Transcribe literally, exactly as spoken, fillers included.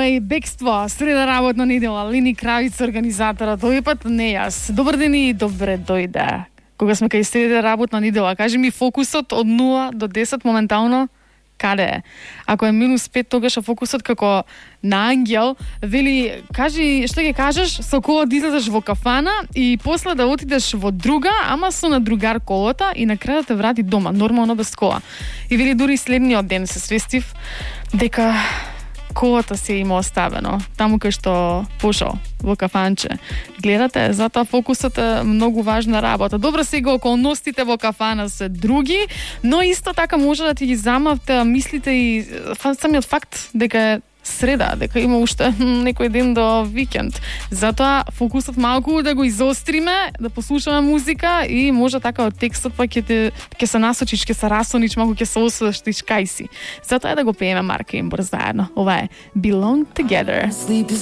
и бегство, среда работна недела, Лини Кравица, организаторот, овој пат не јас. Добар ден и добре дојде. Кога сме кај среда работна недела, кажи ми фокусот од нула до десет моментално, каде е? Ако е минус пет, тогаш е фокусот како на ангел, вели, кажи, што ќе кажеш, со кола да излезеш во кафана и после да отидеш во друга, ама со на другар колата и на крај да те врати дома, нормално без кола. И вели, дури следниот ден се свестив дека колата се има оставено, таму кај што пошол, во кафанче. Гледате, затоа фокусот е многу важна работа. Добро, сега околностите во кафана се други, но исто така може да ти ги замавте мислите и самиот факт дека е среда, дека има уште некој ден до викенд. Затоа фокусот малку да го изостриме, да послушаме музика и може така од текстот па ќе те ќе се насочиш, ќе се расониш, малку ќе се освестиш кај си. Затоа е да го пееме Марка Имбор заедно. Ова е Belong Together.